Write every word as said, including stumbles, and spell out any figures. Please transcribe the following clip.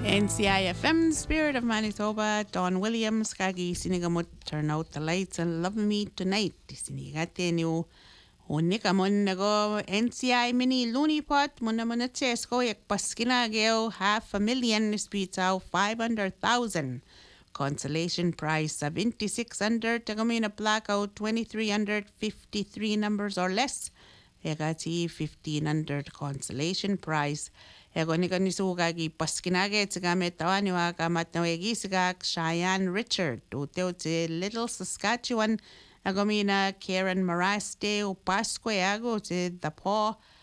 N C I F M, Spirit of Manitoba, Don Williams, Kagi Sinigamut, Turn Out the Lights and Love Me Tonight. Sinigate niyo, unika mon nago N C I Mini Looney Pot, muna muna chesko, yak paskinageo, half a million, spitao, five hundred thousand. Consolation prize, seventy-six hundred, tagamina blackout, twenty-three hundred, fifty-three numbers or less. Egati fifteen hundred consolation prize. Ego ni gani suga gi paskinage tsigame tawani wa kamatnawegi sigak Cheyenne Richard uteo te Little Saskatchewan agomina Karen Maraste o Pasque ago te the paw